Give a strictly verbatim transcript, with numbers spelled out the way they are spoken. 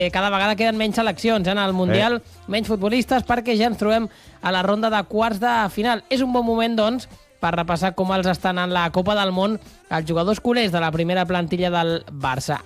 cada vegada queden menys seleccions en el Mundial, eh. menys futbolistes, perquè ja ens trobem a la ronda de quarts de final. És un bon moment, doncs, per repassar com els estan en la Copa del Món els jugadors culers de la primera plantilla del Barça.